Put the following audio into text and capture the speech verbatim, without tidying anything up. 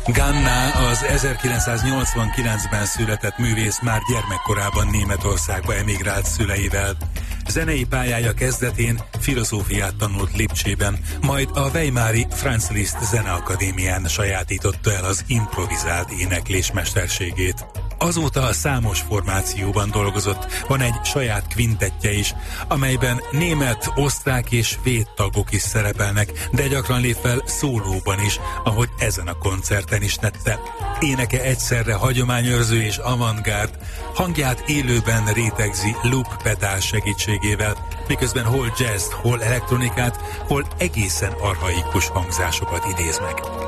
Ganna az ezerkilencszáznyolcvankilencben született művész, már gyermekkorában Németországba emigrált szüleivel. Zenei pályája kezdetén filozófiát tanult Lipcsében, majd a weimari Franz Liszt Zeneakadémián sajátította el az improvizált éneklés mesterségét. Azóta számos formációban dolgozott, van egy saját kvintettje is, amelyben német, osztrák és svéd tagok is szerepelnek, de gyakran lép fel szólóban is, ahogy ezen a koncerten is tette. Éneke egyszerre hagyományőrző és avantgárd, hangját élőben rétegzi loop pedál segítségével, miközben hol jazz, hol elektronikát, hol egészen archaikus hangzásokat idéz meg.